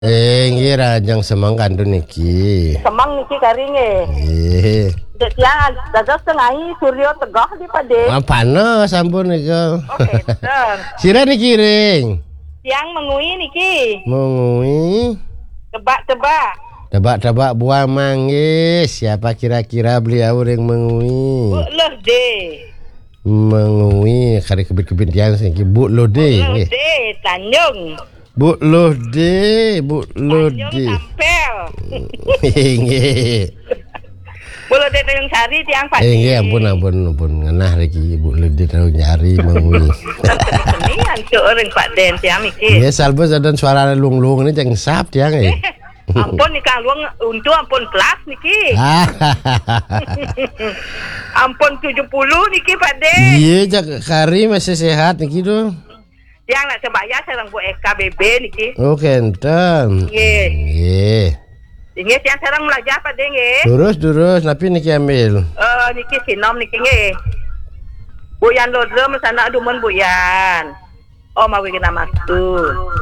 Nggih rajang semang kandun niki. Semang niki karinge. Nggih. Dek tiang dados tengahi Suryo Tegah di Pade. Panas sampun niku. Oke, bener. Sira niki ring. Tiang mengui niki. Mengui. Tebak-tebak. Tebak-tebak buah manggis. Siapa kira-kira beliau ring mengui? Bu Lode. Mengui kari kebit-kebit tiang niki Bu Lode nggih. Lode Tanjung. Bu Lode, Bu Lode. Tanjung Tampel. Nggih. Bu Lode Tanjung Sari tiang Pade. Nggih ampun ngenah iki Bu Lode Tanjung Sari mengui. Senian cuk ring Pak Den tiang iki. Nggih salbus dan suara lung-lung ini jeng sap tiang nggih. Ampun nih Kang Luang untuk ampun plus niki. Ampun 70 niki Pak De. Iya jak kari masih sehat niki tuh. Yang nak sebaya sareng Bu EKBB niki. Oh kenten. Nggih. Nggih. Nggih yang sareng belajar Pak De nggih. Durus napi niki ambil. Niki sinom niki nggih. Bu Yan Lodro mesana dumun Bu Yan. Oh mawi kena maksud.